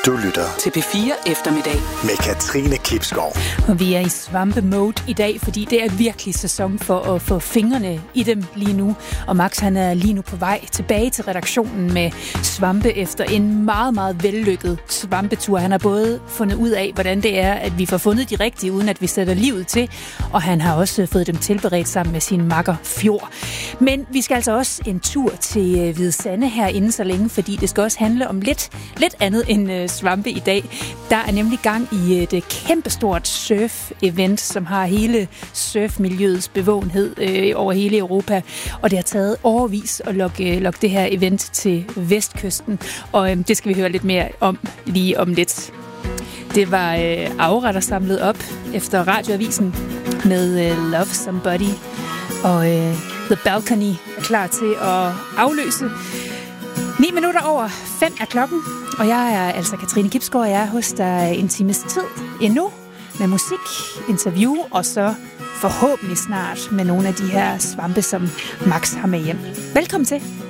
Du lytter til P4 Eftermiddag med Katrine Kipskov. Og vi er i svampe-mode i dag, fordi det er virkelig sæson for at få fingrene i dem lige nu. Og Max, han er lige nu på vej tilbage til redaktionen med svampe efter en meget, meget vellykket svampetur. Han har både fundet ud af, hvordan det er, at vi får fundet de rigtige, uden at vi sætter livet til. Og han har også fået dem tilberedt sammen med sin makker Fjord. Men vi skal altså også en tur til Hvide Sande herinde så længe, fordi det skal også handle om lidt andet end svampe i dag. Der er nemlig gang i et kæmpestort surf-event, som har hele surfmiljøets bevågenhed over hele Europa. Og det har taget årevis at lokke det her event til Vestkysten. Og det skal vi høre lidt mere om lige om lidt. Det var Aura, der samlede op efter radioavisen med Love Somebody. Og The Balcony er klar til at afløse. 9 minutter over 5 er klokken, og jeg er altså Katrine Kipskov, og jeg er hos dig en times tid endnu med musik, interview, og så forhåbentlig snart med nogle af de her svampe, som Max har med hjem. Velkommen til.